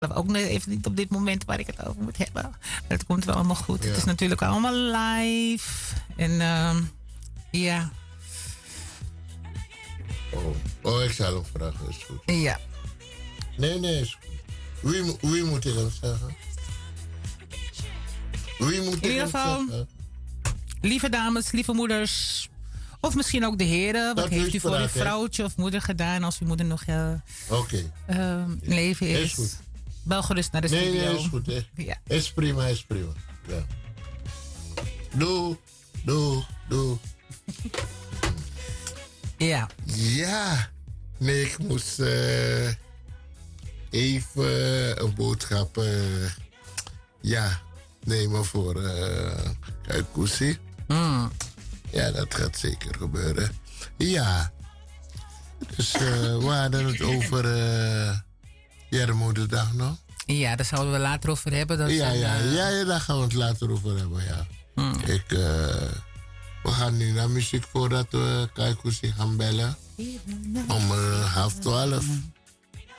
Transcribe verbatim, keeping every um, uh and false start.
Ook even niet op dit moment waar ik het over moet hebben. Maar het komt wel allemaal goed. Ja. Het is natuurlijk allemaal live. En uh, ja. Oh. oh, ik zal hem vragen. Is goed. Ja. Nee, nee, is goed. Wie, wie moet ik hem zeggen? Wie moet ik In ieder hem geval, zeggen? lieve dames, lieve moeders. Of misschien ook de heren. Wat Dat heeft u u voor uw spraak, hè? vrouwtje of moeder gedaan als uw moeder nog uh, Oké. uh, in leven is? Is goed. Bel gerust naar de Nee, studio. nee, is goed. Hè? Ja. Is prima, is prima. Ja. Doe, doe, doe. Ja. Ja. Nee, ik moest uh, even een boodschap uh, ja, nemen voor uh, Kuikoesie. Mm. Ja, dat gaat zeker gebeuren. Ja. Dus uh, we hadden het over uh, ja, de moederdag nog. Ja, daar zouden we later over hebben. Dat ja, een, ja, uh... ja, ja, daar gaan we het later over hebben, ja. Mm. Ik, uh, we gaan nu naar muziek voordat we Kuikoesie gaan bellen. Om uh, half twaalf.